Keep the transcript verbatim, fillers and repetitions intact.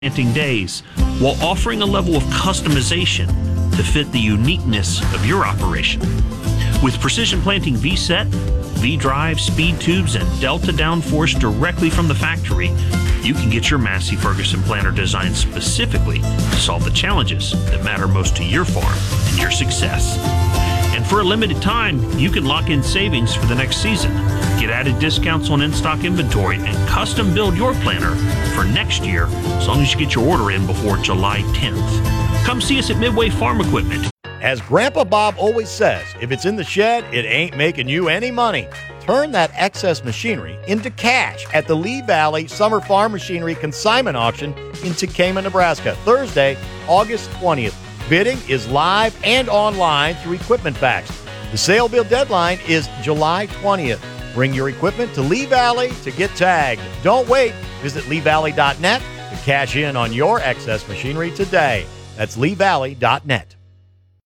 planting days while offering a level of customization to fit the uniqueness of your operation. With Precision Planting V-Set, V-Drive, speed tubes, and Delta downforce directly from the factory, you can get your Massey Ferguson planter designed specifically to solve the challenges that matter most to your farm and your success. And for a limited time, you can lock in savings for the next season. Get added discounts on in-stock inventory and custom build your planter for next year as long as you get your order in before July tenth. Come see us at Midway Farm Equipment. As Grandpa Bob always says, if it's in the shed, it ain't making you any money. Turn that excess machinery into cash at the Lee Valley Summer Farm Machinery Consignment Auction in Tekamah, Nebraska, Thursday, August twentieth. Bidding is live and online through Equipment Facts. The sale bid deadline is July twentieth. Bring your equipment to Lee Valley to get tagged. Don't wait. Visit lee valley dot net to cash in on your excess machinery today. That's lee valley dot net.